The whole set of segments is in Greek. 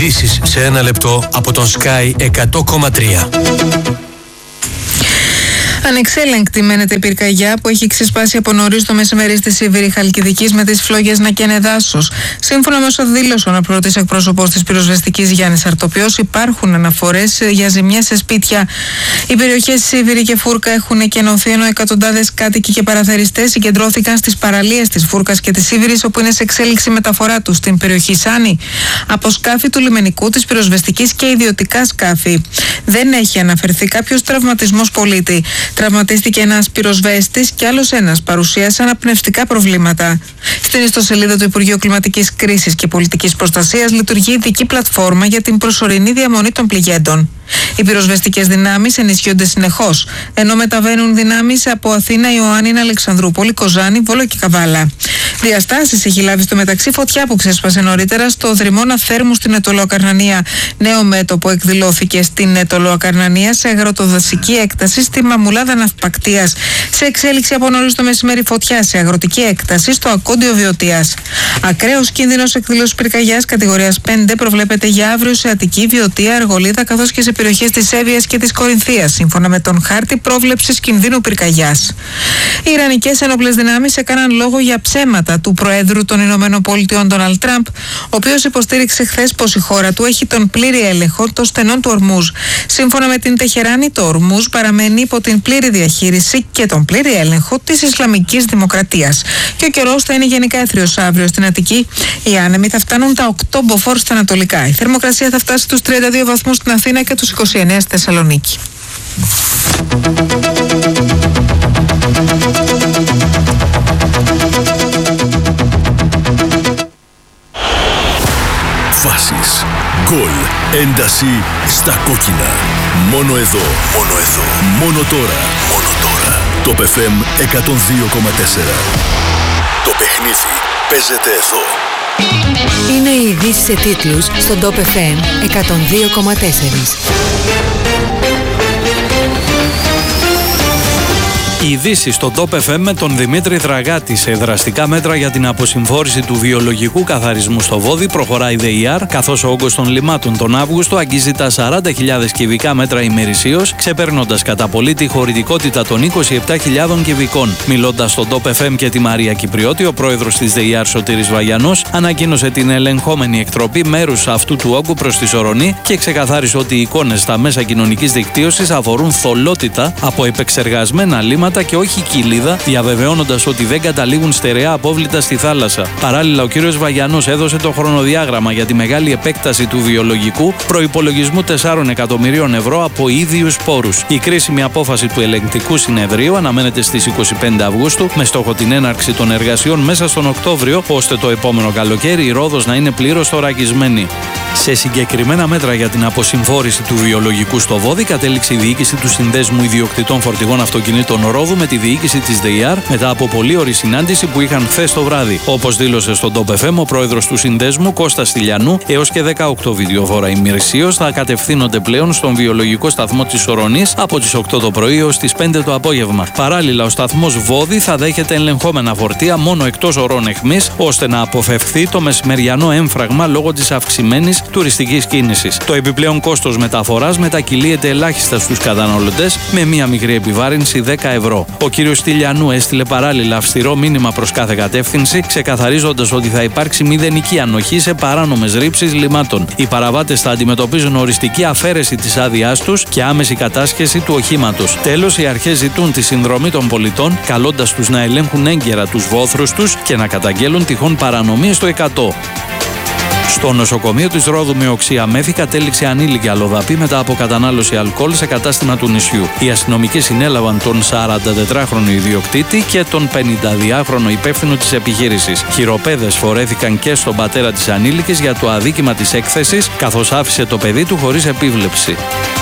Ειδήσεις σε ένα λεπτό από τον Sky 100,3. Ανεξέλεγκτη μένεται η πυρκαγιά που έχει ξεσπάσει από νωρίς το μεσημέρι στη Σίβηρη Χαλκιδικής με τις φλόγες να καίνε δάσος. Σύμφωνα με όσα δήλωσε ο αναπληρωτής εκπρόσωπος της πυροσβεστικής Γιάννης Αρτοπιός, υπάρχουν αναφορές για ζημιές σε σπίτια. Οι περιοχές Σίβηρη και Φούρκα έχουν εκενωθεί, ενώ εκατοντάδες κάτοικοι και παραθεριστές συγκεντρώθηκαν στις παραλίες της Φούρκας και της Σίβηρης, όπου είναι σε εξέλιξη μεταφορά τους στην περιοχή Σάνη από σκάφη του λιμενικού, της πυροσβεστικής και ιδιωτικά σκάφη. Δεν έχει αναφερθεί κάποιος τραυματισμός πολίτη. Τραυματίστηκε ένας πυροσβέστης και άλλος ένας παρουσίασαν αναπνευστικά προβλήματα. Στην ιστοσελίδα του Υπουργείου Κλιματικής Κρίσης και Πολιτικής Προστασίας λειτουργεί ειδική πλατφόρμα για την προσωρινή διαμονή των πληγέντων. Οι πυροσβεστικές δυνάμεις ενισχύονται συνεχώς, ενώ μεταβαίνουν δυνάμεις από Αθήνα, Ιωάννινα, Αλεξανδρούπολη, Κοζάνη, Βόλο και Καβάλα. Διαστάσεις έχει λάβει στο μεταξύ φωτιά που ξέσπασε νωρίτερα στο δρυμώνα Θέρμου στην Αιτωλοακαρνανία. Νέο μέτωπο εκδηλώθηκε στην Αιτωλοακαρνανία σε αγροτοδασική έκταση στη Μαμουλάδα Ναυπακτίας. Σε εξέλιξη από νωρίς το μεσημέρι φωτιά σε αγροτική έκταση στο Ακόντιο Βιωτίας. Ακραίος κίνδυνος εκδήλωσης πυρκαγιάς κατηγορίας 5 προβλέπεται για αύριο σε Αττική, Βιωτία, Αργολίδα καθώς και σε περιοχές της Εύβοιας και της Κορινθίας, σύμφωνα με τον χάρτη πρόβλεψης κινδύνου πυρκαγιάς. Οι Ιρανικές ενόπλες δυνάμεις έκαναν λόγο για ψέματα του Προέδρου των Ηνωμένων Πολιτειών, Ντόναλντ Τραμπ, ο οποίος υποστήριξε χθες πως η χώρα του έχει τον πλήρη έλεγχο των στενών του Ορμούζ. Σύμφωνα με την Τεχεράνη, το Ορμούζ παραμένει υπό την πλήρη διαχείριση και τον πλήρη έλεγχο της Ισλαμικής Δημοκρατίας. Και ο καιρός θα είναι γενικά έθριος αύριο στην Αττική. Οι άνεμοι θα φτάνουν τα 8 μποφόρ στα ανατολικά. Η θερμοκρασία θα φτάσει στους 32 βαθμούς στην Αθήνα και τους 29 στη Θεσσαλονίκη. Φάσεις, γκολ, ένταση στα κόκκινα. Μόνο εδώ, μόνο τώρα. Το FM 102,4. Το παιχνίδι παίζεται εδώ. Είναι οι ειδήσεις σε τίτλους στον Top FM 102,4. Οι ειδήσεις στο Top FM με τον Δημήτρη Δραγάτη. Σε δραστικά μέτρα για την αποσυμφόρηση του βιολογικού καθαρισμού στο Βόδι προχωράει ΔΕΙΑΡ, καθώς ο όγκος των λιμάτων τον Αύγουστο αγγίζει τα 40.000 κυβικά μέτρα ημερησίως, ξεπερνώντας κατά πολύ τη χωρητικότητα των 27.000 κυβικών. Μιλώντας στο Top FM και τη Μαρία Κυπριώτη, ο πρόεδρος της ΔΕΙΑΡ Σωτήρης Βαγιανός ανακοίνωσε την ελεγχόμενη εκτροπή μέρους αυτού του όγκου προς τη Σορονή και ξεκαθάρισε ότι οι εικόνες στα μέσα κοινωνικής δικτύωσης αφορούν θολότητα από επεξεργασμένα λίματα και όχι κοιλίδα, διαβεβαιώνοντας ότι δεν καταλήγουν στερεά απόβλητα στη θάλασσα. Παράλληλα, ο κύριος Βαγιανός έδωσε το χρονοδιάγραμμα για τη μεγάλη επέκταση του βιολογικού προϋπολογισμού 4 εκατομμυρίων ευρώ από ίδιους πόρους. Η κρίσιμη απόφαση του ελεγκτικού συνεδρίου αναμένεται στις 25 Αυγούστου με στόχο την έναρξη των εργασιών μέσα στον Οκτώβριο, ώστε το επόμενο καλοκαίρι η Ρόδος να είναι πλήρως θωρακισμένη. Σε συγκεκριμένα μέτρα για την αποσυμφόρηση του βιολογικού στο Βόδι κατέληξε η διοίκηση του Συνδέσμου Ιδιοκτητών Φορτηγών Αυτοκινήτων Ρόδου με τη διοίκηση της ΔΕΙΑΡ μετά από πολύωρη συνάντηση που είχαν χθες το βράδυ. Όπως δήλωσε στον Top FM ο πρόεδρος του Συνδέσμου Κώστας Τηλιανού, έως και 18 βιντεοφόρα ημερησίως θα κατευθύνονται πλέον στον βιολογικό σταθμό της Σορονής από τις 8 το πρωί έως τις 5 το απόγευμα. Παράλληλα, ο σταθμός Βόδι θα δέχεται ελεγχόμενα φορτία μόνο εκτός ωρών αιχμής, ώστε να αποφευχθεί το μεσημεριανό έμφραγμα λόγω της αυξημένης τουριστικής κίνησης. Το επιπλέον κόστος μεταφοράς μετακυλίεται ελάχιστα στους καταναλωτές με μία μικρή επιβάρυνση 10 ευρώ. Ο κύριος Τηλιανού έστειλε παράλληλα αυστηρό μήνυμα προς κάθε κατεύθυνση, ξεκαθαρίζοντας ότι θα υπάρξει μηδενική ανοχή σε παράνομες ρήψεις λιμάτων. Οι παραβάτες θα αντιμετωπίζουν οριστική αφαίρεση της άδειάς τους και άμεση κατάσχεση του οχήματος. Τέλος, οι αρχές ζητούν τη συνδρομή των πολιτών, καλώντας τους να ελέγχουν έγκαιρα τους βόθρους τους και να καταγγέλουν τυχόν παρανομίες στο 100. Στο νοσοκομείο της Ρόδου με οξία μέθη κατέληξε ανήλικη αλλοδαπή μετά από κατανάλωση αλκοόλ σε κατάστημα του νησιού. Οι αστυνομικοί συνέλαβαν τον 44χρονο ιδιοκτήτη και τον 52χρονο υπεύθυνο της επιχείρησης. Χειροπέδες φορέθηκαν και στον πατέρα της ανήλικης για το αδίκημα της έκθεσης, καθώς άφησε το παιδί του χωρίς επίβλεψη.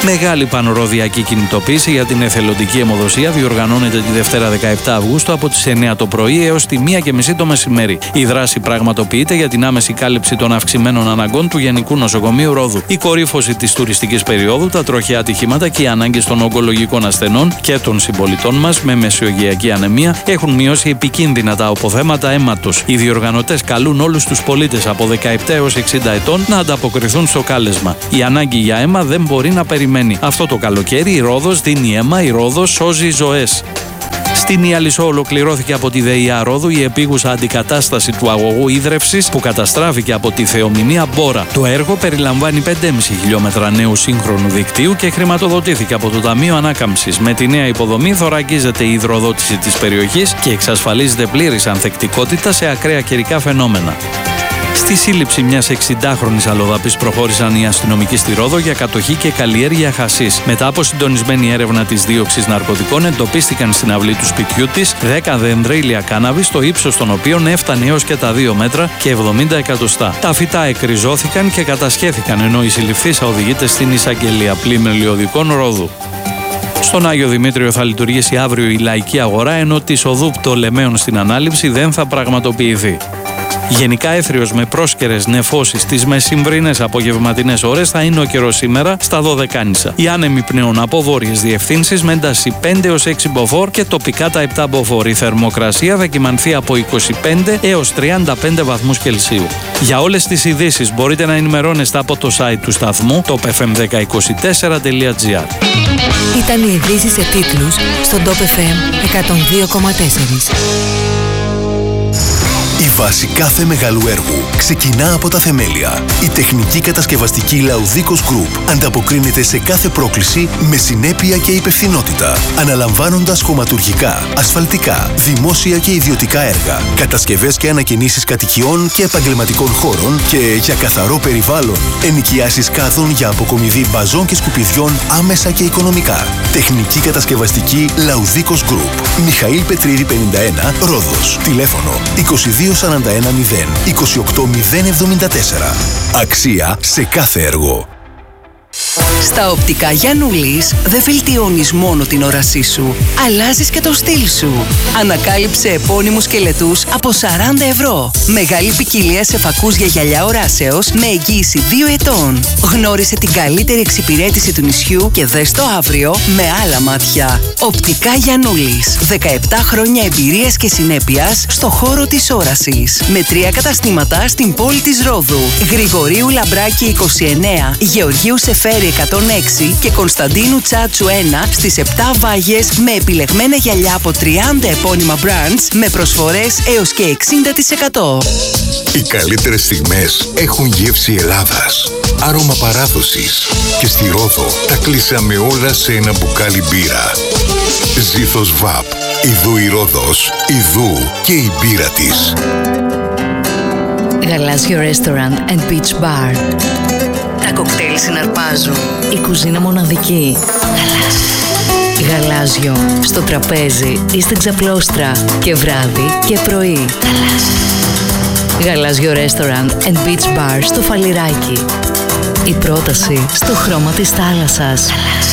Μεγάλη πανροδιακή κινητοποίηση για την εθελοντική αιμοδοσία διοργανώνεται τη Δευτέρα 17 Αυγούστου από τις 9 το πρωί έως τη 1:30 το μεσημέρι. Η δράση πραγματοποιείται για την άμεση κάλυψη των αυξημένων αναγκών του Γενικού Νοσοκομείου Ρόδου. Η κορύφωση της τουριστικής περίοδου, τα τροχαία ατυχήματα και οι ανάγκες των ογκολογικών ασθενών και των συμπολιτών μας με μεσαιογειακή ανεμία έχουν μειώσει επικίνδυνα τα αποθέματα αίματος. Οι διοργανωτές καλούν όλους τους πολίτες από 17 έως 60 ετών να ανταποκριθούν στο κάλεσμα. Η ανάγκη για αίμα δεν μπορεί να περιμένει. Αυτό το καλοκαίρι η Ρόδος δίνει αίμα, η Ρόδος σώζει ζωές. Στην Ιαλισσό ολοκληρώθηκε από τη ΔΕΙΑ Ρόδου η επίγουσα αντικατάσταση του αγωγού ίδρευσης που καταστράφηκε από τη θεομηνία Μπόρα. Το έργο περιλαμβάνει 5,5 χιλιόμετρα νέου σύγχρονου δικτύου και χρηματοδοτήθηκε από το Ταμείο Ανάκαμψης. Με τη νέα υποδομή θωρακίζεται η υδροδότηση της περιοχής και εξασφαλίζεται πλήρης ανθεκτικότητα σε ακραία καιρικά φαινόμενα. Στη σύλληψη μιας 60χρονης αλλοδαπής προχώρησαν οι αστυνομικοί στη Ρόδο για κατοχή και καλλιέργεια χασίς. Μετά από συντονισμένη έρευνα της δίωξης ναρκωτικών, εντοπίστηκαν στην αυλή του σπιτιού της 10 δενδρίλια κάναβης, το ύψος των οποίων έφτανε έως και τα 2 μέτρα και 70 εκατοστά. Τα φυτά εκριζώθηκαν και κατασχέθηκαν, ενώ η συλληφθήσα οδηγείται στην εισαγγελία πλημελιωδικών Ρόδου. Στον Άγιο Δημήτριο θα λειτουργήσει αύριο η λαϊκή αγορά, ενώ της οδού Πτολεμαίων στην ανάληψη δεν θα πραγματοποιηθεί. Γενικά έθριος με πρόσκαιρες νεφώσεις τις μεσημβρινές απογευματινές ώρες θα είναι ο καιρός σήμερα στα Δωδεκάνησα. Οι άνεμοι πνέουν από βόρειες διευθύνσεις με ένταση 5 έως 6 μποφόρ και τοπικά τα 7 μποφόρ. Η θερμοκρασία θα κυμανθεί από 25 έως 35 βαθμούς Κελσίου. Για όλες τις ειδήσεις μπορείτε να ενημερώνεστε από το site του σταθμού topfm1024.gr. Ήταν οι ειδήσεις σε τίτλους στον Top FM 102,4. Η βάση κάθε μεγάλου έργου ξεκινά από τα θεμέλια. Η τεχνική κατασκευαστική Λαουδίκος Group ανταποκρίνεται σε κάθε πρόκληση με συνέπεια και υπευθυνότητα, αναλαμβάνοντας χωματουργικά, ασφαλτικά, δημόσια και ιδιωτικά έργα, κατασκευές και ανακαινήσεις κατοικιών και επαγγελματικών χώρων και για καθαρό περιβάλλον, ενοικιάσεις κάδων για αποκομιδή μπαζών και σκουπιδιών άμεσα και οικονομικά. Τεχνική κατασκευαστική Λαουδίκος Group. Μιχαήλ Πετρίδη 51, Ρόδος. Τηλέφωνο 22410 28074. Αξία σε κάθε έργο. Στα οπτικά Γιαννούλης δεν βελτιώνεις μόνο την όρασή σου, αλλάζεις και το στυλ σου. Ανακάλυψε επώνυμους σκελετούς από 40 ευρώ. Μεγάλη ποικιλία σε φακούς για γυαλιά οράσεως με εγγύηση 2 ετών. Γνώρισε την καλύτερη εξυπηρέτηση του νησιού και δες το αύριο με άλλα μάτια. Οπτικά Γιαννούλης. 17 χρόνια εμπειρίας και συνέπειας στο χώρο της όρασης. Με 3 καταστήματα στην πόλη της Ρόδου. Γρηγορίου Λαμπράκη 29, Γεωργίου Σεφέρη 106 και Κωνσταντίνου Τσάτσου 1 στις 7 Βάγες με επιλεγμένα γυαλιά από 30 επώνυμα brands με προσφορές έως και 60%. Οι καλύτερες στιγμές έχουν γεύση Ελλάδας, άρωμα παράδοσης και στη Ρόδο τα κλείσαμε όλα σε ένα μπουκάλι μπύρα. Ζήθος ΒΑΠ, ιδού η Ρόδος, ιδού και η μπύρα της. Γαλάζιο Restaurant and Beach Bar. Τα κοκτέιλ συναρπάζουν. Η κουζίνα μοναδική. Γαλάζιο. Στο τραπέζι ή στην ξαπλώστρα. Και βράδυ και πρωί. Γαλάζιο Restaurant and Beach Bar στο Φαλιράκι. Η πρόταση στο χρώμα της θάλασσας.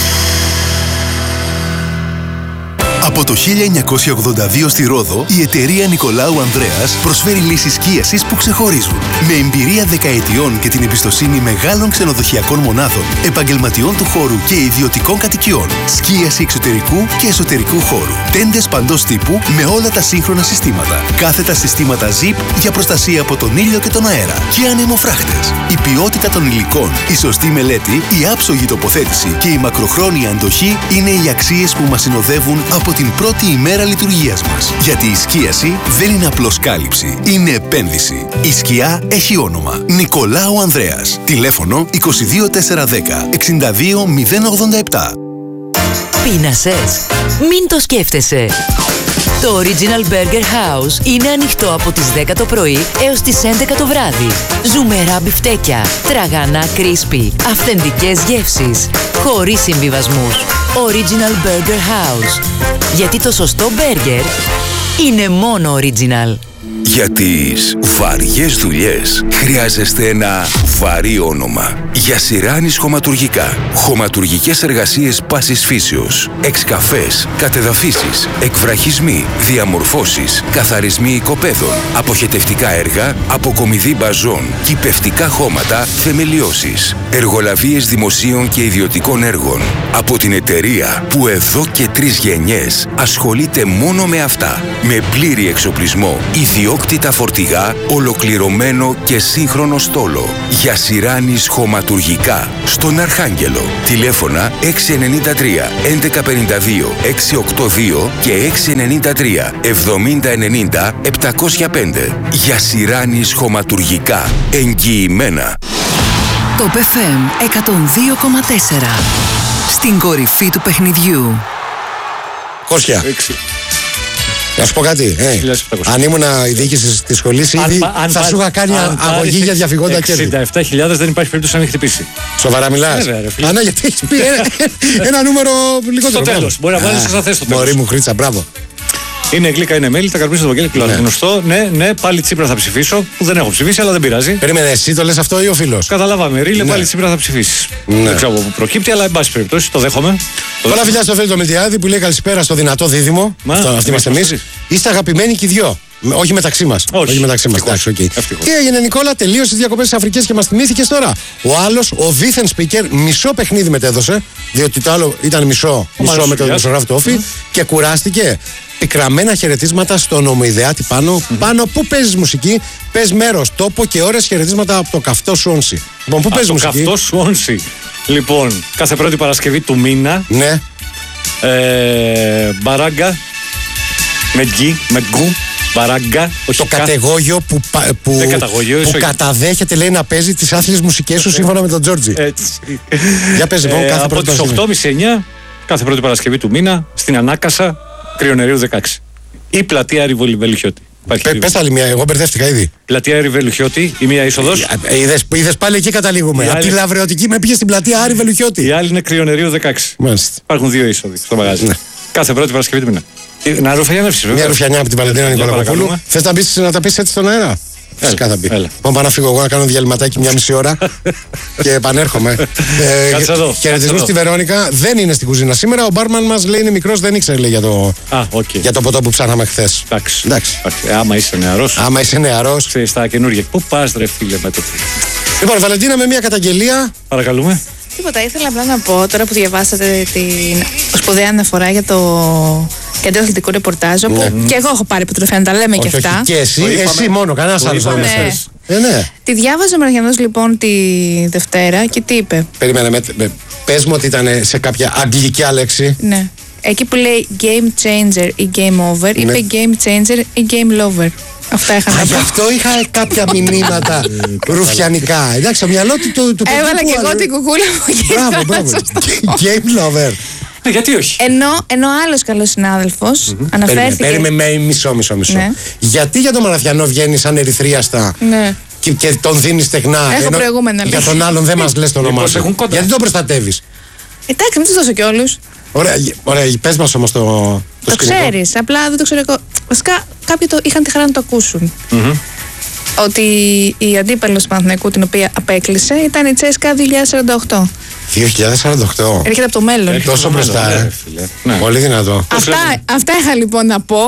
Από το 1982 στη Ρόδο, η εταιρεία Νικολάου Ανδρέας προσφέρει λύσεις σκίασης που ξεχωρίζουν. Με εμπειρία δεκαετιών και την εμπιστοσύνη μεγάλων ξενοδοχειακών μονάδων, επαγγελματιών του χώρου και ιδιωτικών κατοικιών. Σκίαση εξωτερικού και εσωτερικού χώρου. Τέντες παντός τύπου με όλα τα σύγχρονα συστήματα. Κάθετα συστήματα ZIP για προστασία από τον ήλιο και τον αέρα. Και ανεμοφράχτες. Η ποιότητα των υλικών, η σωστή μελέτη, η άψογη τοποθέτηση και η μακροχρόνια αντοχή είναι οι αξίες που μας συνοδεύουν από την πρώτη ημέρα λειτουργίας μας. Γιατί η σκίαση δεν είναι απλώς κάλυψη, είναι επένδυση. Η σκιά έχει όνομα. Νικολάου Ανδρέας. Τηλέφωνο 22410 62087. Πείνασες? Μην το σκέφτεσαι. Το Original Burger House είναι ανοιχτό από τις 10 το πρωί έως τις 11 το βράδυ. Ζουμερά μπιφτέκια, τραγανά crispy, αυθεντικές γεύσεις, χωρίς συμβιβασμούς. Original Burger House. Γιατί το σωστό μπέργκερ είναι μόνο original. Για τις βαριές δουλειές χρειάζεστε ένα βαρύ όνομα. Γιασιράνης Χωματουργικά. Χωματουργικές εργασίες πάσης φύσεως. Εξκαφές, κατεδαφίσεις, εκβραχισμοί, διαμορφώσεις, καθαρισμοί οικοπαίδων, αποχετευτικά έργα, αποκομιδή μπαζών, κυπευτικά χώματα, θεμελιώσεις. Εργολαβίες δημοσίων και ιδιωτικών έργων. Από την εταιρεία που εδώ και 3 γενιές ασχολείται μόνο με αυτά. Με πλήρη εξοπλισμό, ιδιόκτητα φορτηγά, ολοκληρωμένο και σύγχρονο στόλο. Γιασιράνης Χωματουργικά. Στον Αρχάγγελο. Τηλέφωνα 693 1152 682 και 693 7090 705. Γιασιράνης Χωματουργικά. Εγγυημένα. Το FM 102,4. Στην κορυφή του παιχνιδιού. Κώσια. Να σου πω κάτι. Αν ήμουν η διοίκηση τη σχολή, ήδη θα σου είχα κάνει αγωγή για διαφυγόντα κέρδη. 67.000 δεν υπάρχει περίπτωση να μην χτυπήσει. Σοβαρά μιλάς? Ναι, γιατί έχεις πει ένα νούμερο λιγότερο. Στο τέλος. Μπορεί να βάλεις όσα θες στο τέλος. Μωρή μου χρήτσα, μπράβο. Είναι γλύκα, είναι μέλι, τα καρπούζια του Βαγγέλη, γνωστό. Ναι, πάλι Τσίπρα θα ψηφίσω. Που δεν έχω ψηφίσει, αλλά δεν πειράζει. Περίμενε, εσύ το λες αυτό ή ο φίλος? Καταλάβαμε. Ρίλε, πάλι Τσίπρα θα ψηφίσει. Δεν ξέρω από πού προκύπτει, αλλά εν πάση περιπτώσει το δέχομαι. Πολλά φιλιά στο φίλο το Μιλτιάδη που λέει καλησπέρα στο δυνατό δίδυμο. Αυτοί είμαστε εμείς. Είστε αγαπημένοι και οι δυο. Όχι μεταξύ μας. Όχι μεταξύ μας. Τι έγινε, Νικόλα, τελείωσε τις διακοπές της Αφρικής και μας θυμήθηκες τώρα? Ο άλλος, ο δίθεν speaker, μισό παιχνίδι μετέδωσε, διότι το άλλο ήταν μισό με τον δημοσιογράφο του Όφη και κουράστηκε. Πικραμένα χαιρετίσματα στον ομοειδεάτη πάνω. Πάνω, πού παίζεις μουσική? Πες μέρος, τόπο και ώρες χαιρετίσματα από το καυτό Σουόνσι. Λοιπόν, πού παίζεις μουσική? Το καυτό Σουόνσι. Λοιπόν, κάθε πρώτη Παρασκευή του μήνα. Ναι. Μπαράγκα. Μετγκού. Μπαράγκα. Το κατεγόγιο που καταδέχεται, λέει, να παίζει τις άθλιες μουσικές σου σύμφωνα με τον Τζόρτζι. Έτσι. Για παίζει λοιπόν κάθε από τις 8.30-9 κάθε πρώτη Παρασκευή του μήνα στην Ανάκασα, Κρυονερίου 16. Ή πλατεία Ριβελουχιώτη. Πες τα άλλη μία, εγώ μπερδεύτηκα ήδη. Πλατεία Ριβελουχιώτη, η μία είσοδος. Είδες πάλι εκεί καταλήγουμε. Από τη Λαβρεωτική με πήγε στην πλατεία Άρη Βελουχιώτη. Η άλλη είναι Κρυονερίου 16. Μάλιστα. Υπάρχουν 2 είσοδοι στο μαγάζι. Ναι. Κάθε πρώτη Παρασκευή του μήνα. Μια ρουφιανεύση, βέβαια. Μια ρουφιανιά από την Βαλεντίνα Νικολακοπούλου. Θες να τα πεις έτσι στον αέρα? Φυσικά θα πει. Πάω να φύγω εγώ να κάνω διαλυματάκι 1,5 ώρα και επανέρχομαι. Χαιρετισμούς στη Βερόνικα. Δεν είναι στην κουζίνα σήμερα. Ο μπάρμαν μας λέει είναι μικρός, δεν ήξερε, λέει, για το ποτό που ψάχναμε χθες. Εντάξει. Άμα είσαι νεαρός. Ξέρεις τα καινούργια. Πού πας, ρε φίλε, με το. Λοιπόν, Βαλεντίνα, με μια καταγγελία. Παρακαλούμε. Τίποτα, ήθελα απλά να πω τώρα που διαβάσατε την σπουδαία αναφορά για το κέντρο αθλητικού ρεπορτάζ, που και εγώ έχω πάρει υποτροφία, να τα λέμε και αυτά. Και εσύ μόνο, κανένας άλλος δεν είναι. Τη διάβαζε ο Μαραθιανός λοιπόν τη Δευτέρα και τι είπε? Περίμενε, πες μου ότι ήταν σε κάποια αγγλικιά λέξη. Ναι. Εκεί που λέει game changer ή game over, είπε game changer ή game lover. Αυτά είχα να πω. Γι' αυτό είχα κάποια μηνύματα ρουφιανικά. Εντάξει, στο μυαλό του έβαλα και εγώ την κουκούλα μου και μπράβο. Game lover. Γιατί όχι? Ενώ άλλος καλός συνάδελφος αναφέρθηκε. Περίμενε μισό. Ναι. Γιατί για τον Μαραθιανό βγαίνει σαν ερυθρία και τον δίνει στεγνά? Έχω προηγούμενα. Για τον άλλον δεν μας λες το όνομά σου. Γιατί τον προστατεύεις? Εντάξει, μην τους δώσω κι όλους. Ωραία, πες μας όμως το ξέρεις, απλά δεν το ξέρω εγώ. Βασικά κάποιοι είχαν τη χαρά να το ακούσουν. Ότι η αντίπαλος του Παναθηναϊκού, την οποία απέκλεισε, ήταν η Τσέσκα 2048. 2048. Έρχεται από το μέλλον. Τόσο μπροστά, Πολύ δυνατό. Αυτά είχα λοιπόν να πω.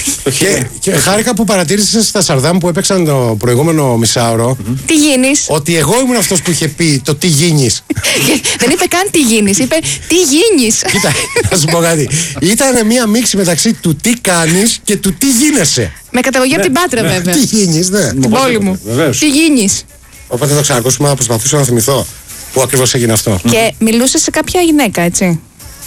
Και χάρηκα που παρατήρησες στα Σαρδάμ που έπαιξαν το προηγούμενο μισάωρο. Τι γίνεις? Ότι εγώ ήμουν αυτός που είχε πει το τι γίνεις. Δεν είπε καν τι γίνεις, είπε τι γίνεις. Κοίτα, να σου πω κάτι. Ήταν μια μίξη μεταξύ του τι κάνεις και του τι γίνεσαι. Με καταγωγή από την Πάτρα, βέβαια. Τι γίνεις, ναι. Την πόλη μου. Τι γίνεις. Οπότε θα το ξανακούσουμε, να προσπαθήσω να θυμηθώ που ακριβώς έγινε αυτό. Και μιλούσε σε κάποια γυναίκα, έτσι.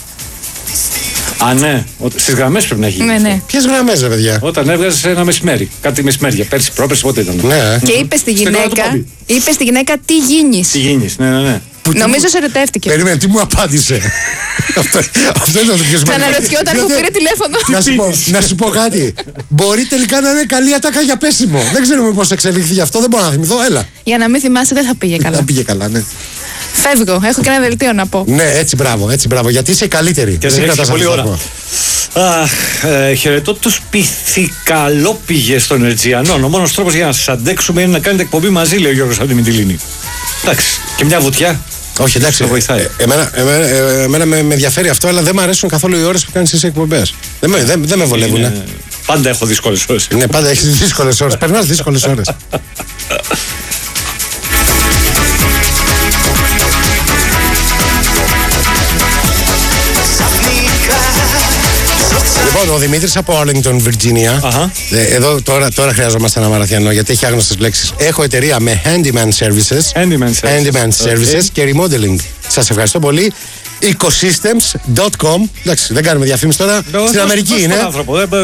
Α, ναι. Στις γραμμές πρέπει να γίνει. Ναι. Ποιες γραμμές, ρε παιδιά? Όταν έβγαζες ένα μεσημέρι. Κάτι μεσημέρια. Πέρσι, πρόπερσι, πότε ήταν. Ναι. Και είπε στη γυναίκα τι γίνεις. Τι γίνεις, ναι. Νομίζω σε ερωτεύτηκε. Περίμενε, τι μου απάντησε? Αυτό είναι το πιο σημαντικό. Ξαναρωτιόταν που πήρε τηλέφωνο. Να σου πω κάτι. Μπορεί τελικά να είναι καλή ατάκα για πέσιμο. Δεν ξέρουμε πώς εξελίχθηκε αυτό, δεν μπορώ να θυμηθώ. Έλα. Για να μην θυμάσαι, δεν θα πήγε καλά. Δεν πήγε καλά, ναι. Φεύγω. Έχω και ένα δελτίο να πω. Ναι, έτσι μπράβο. Γιατί είσαι η καλύτερη. Και δεν έχεις πολύ ώρα. Χαιρετώ τους πυθικαλόπηγες των Ερτζιανών. Ο μόνος τρόπος για να σας αντέξουμε είναι να κάνετε εκπομπή μαζί, λέει ο Γιώργος από τη Μυτιλήνη. Εντάξει, και μια βουτιά. Όχι, εντάξει. Βοηθάει. Εμένα με ενδιαφέρει αυτό, αλλά δεν μου αρέσουν καθόλου οι ώρες που κάνεις τις εκπομπές. Δεν με βολεύουν. Πάντα έχω δύσκολες ώρες. Ναι, πάντα έχεις δύσκολες ώρες. Περνάς δύσκολες ώρες. Λοιπόν, ο Δημήτρης από Arlington, Virginia. Εδώ τώρα χρειαζόμαστε ένα μαραθιανό γιατί έχει άγνωστες λέξεις. Έχω εταιρεία με handyman services και remodeling. Σας ευχαριστώ πολύ. Ecosystems.com. Εντάξει, δεν κάνουμε διαφήμιση τώρα. Στην Αμερική είναι.